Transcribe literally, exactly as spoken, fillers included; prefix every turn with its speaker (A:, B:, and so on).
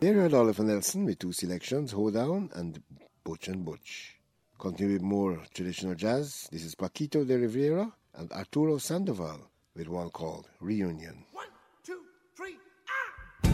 A: There you heard Oliver Nelson with two selections, Hoedown and Butch and Butch. Continue with more traditional jazz. This is Paquito de Rivera and Arturo Sandoval with one called Reunion.
B: One.